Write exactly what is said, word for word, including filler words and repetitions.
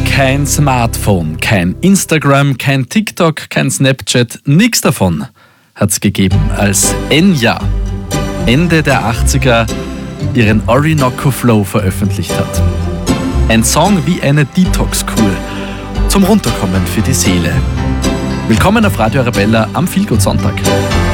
Kein Smartphone, kein Instagram, kein TikTok, kein Snapchat, nichts davon hat es gegeben, als Enya Ende der achtziger ihren Orinoco Flow veröffentlicht hat. Ein Song wie eine Detox-Kur zum Runterkommen für die Seele. Willkommen auf Radio Arabella am Feelgood Sonntag.